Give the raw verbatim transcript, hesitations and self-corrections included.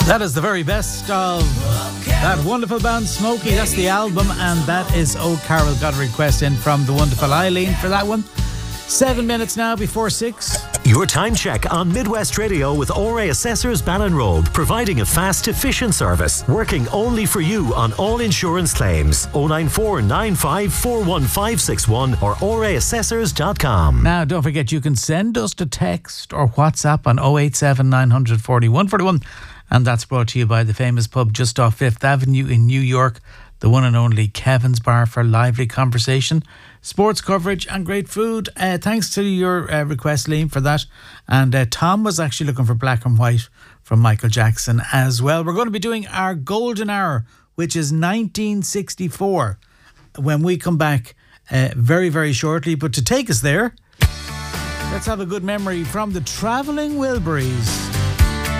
That is the very best of that wonderful band Smokey. That's the album, and that is Oh Carol. Got a request in from the wonderful Eileen for that one. Seven minutes now before six. Your time check on Midwest Radio with O R A Assessors Ballinrobe, providing a fast, efficient service, working only for you on all insurance claims. oh nine four nine five four one five six one or O R A assessors dot com. Now, don't forget, you can send us a text or WhatsApp on oh eight seven nine four oh one four one, and that's brought to you by the famous pub just off Fifth Avenue in New York, the one and only Kevin's Bar, for lively conversation, sports coverage and great food. Uh, thanks to your uh, request, Liam, for that. And uh, Tom was actually looking for Black and White from Michael Jackson as well. We're going to be doing our golden hour, which is nineteen sixty-four, when we come back uh, very, very shortly. But to take us there, let's have a good memory from the Travelling Wilburys.